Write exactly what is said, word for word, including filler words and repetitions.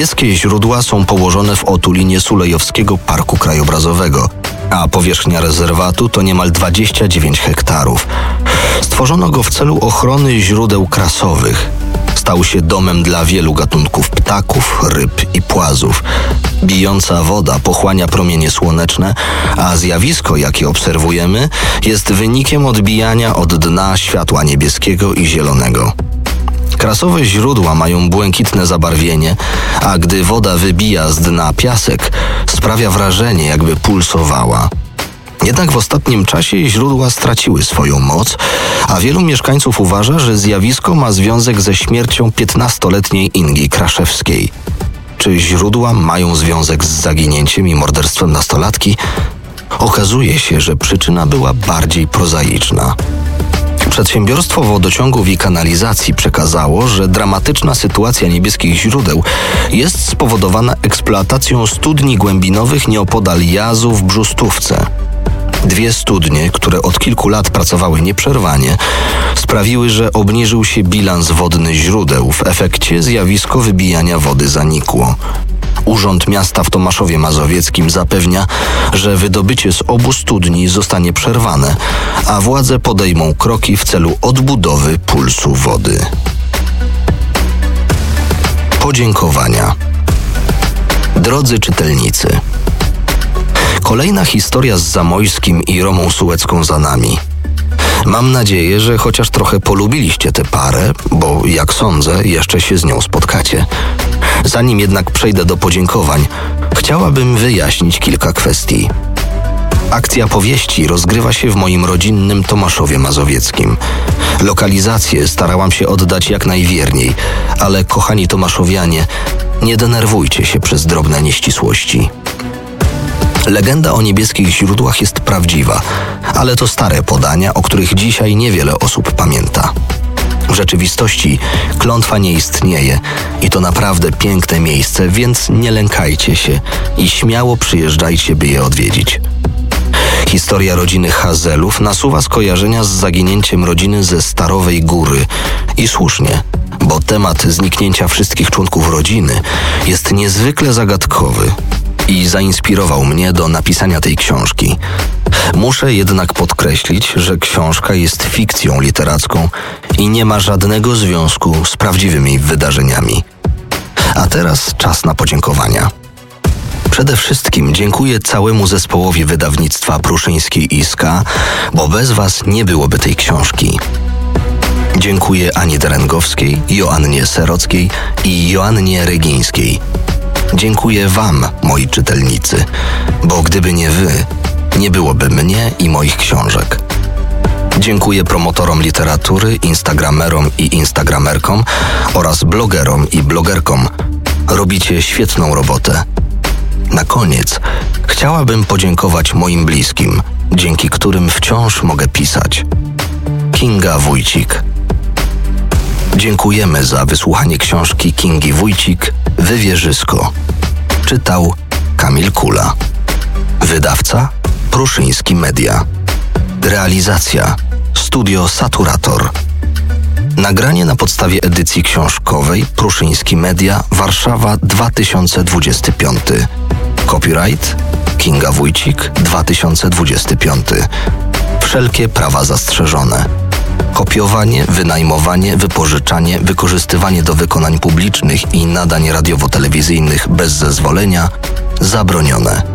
Niebieskie źródła są położone w otulinie Sulejowskiego Parku Krajobrazowego, a powierzchnia rezerwatu to niemal dwadzieścia dziewięć hektarów. Stworzono go w celu ochrony źródeł krasowych. Stał się domem dla wielu gatunków ptaków, ryb i płazów. Bijąca woda pochłania promienie słoneczne, a zjawisko, jakie obserwujemy, jest wynikiem odbijania od dna światła niebieskiego i zielonego. Krasowe źródła mają błękitne zabarwienie, a gdy woda wybija z dna piasek, sprawia wrażenie, jakby pulsowała. Jednak w ostatnim czasie źródła straciły swoją moc, a wielu mieszkańców uważa, że zjawisko ma związek ze śmiercią piętnastoletniej Ingi Kraszewskiej. Czy źródła mają związek z zaginięciem i morderstwem nastolatki? Okazuje się, że przyczyna była bardziej prozaiczna. Przedsiębiorstwo wodociągów i kanalizacji przekazało, że dramatyczna sytuacja niebieskich źródeł jest spowodowana eksploatacją studni głębinowych nieopodal Jazu w Brzustówce. Dwie studnie, które od kilku lat pracowały nieprzerwanie, sprawiły, że obniżył się bilans wodny źródeł. W efekcie zjawisko wybijania wody zanikło. Urząd Miasta w Tomaszowie Mazowieckim zapewnia, że wydobycie z obu studni zostanie przerwane, a władze podejmą kroki w celu odbudowy pulsu wody. Podziękowania. Drodzy czytelnicy, kolejna historia z Zamojskim i Romą Sułecką za nami. Mam nadzieję, że chociaż trochę polubiliście tę parę, bo jak sądzę, jeszcze się z nią spotkacie. Zanim jednak przejdę do podziękowań, chciałabym wyjaśnić kilka kwestii. Akcja powieści rozgrywa się w moim rodzinnym Tomaszowie Mazowieckim. Lokalizację starałam się oddać jak najwierniej, ale kochani tomaszowianie, nie denerwujcie się przez drobne nieścisłości. Legenda o niebieskich źródłach jest prawdziwa, ale to stare podania, o których dzisiaj niewiele osób pamięta. W rzeczywistości klątwa nie istnieje i to naprawdę piękne miejsce, więc nie lękajcie się i śmiało przyjeżdżajcie, by je odwiedzić. Historia rodziny Hazelów nasuwa skojarzenia z zaginięciem rodziny ze Starowej Góry i słusznie, bo temat zniknięcia wszystkich członków rodziny jest niezwykle zagadkowy i zainspirował mnie do napisania tej książki. Muszę jednak podkreślić, że książka jest fikcją literacką i nie ma żadnego związku z prawdziwymi wydarzeniami. A teraz czas na podziękowania. Przede wszystkim dziękuję całemu zespołowi wydawnictwa Pruszyńskiej i Ska, bo bez was nie byłoby tej książki. Dziękuję Ani Derengowskiej, Joannie Serockiej i Joannie Regińskiej. Dziękuję wam, moi czytelnicy, bo gdyby nie wy, nie byłoby mnie i moich książek. Dziękuję promotorom literatury, instagramerom i instagramerkom oraz blogerom i blogerkom. Robicie świetną robotę. Na koniec chciałabym podziękować moim bliskim, dzięki którym wciąż mogę pisać. Kinga Wójcik. Dziękujemy za wysłuchanie książki Kingi Wójcik Wywierzysko. Czytał Kamil Kula. Wydawca Pruszyński Media. Realizacja Studio Saturator. Nagranie na podstawie edycji książkowej Pruszyński Media, Warszawa dwa tysiące dwudziesty piąty. Copyright Kinga Wójcik dwa tysiące dwudziesty piąty. Wszelkie prawa zastrzeżone. Kopiowanie, wynajmowanie, wypożyczanie, wykorzystywanie do wykonań publicznych i nadań radiowo-telewizyjnych bez zezwolenia zabronione.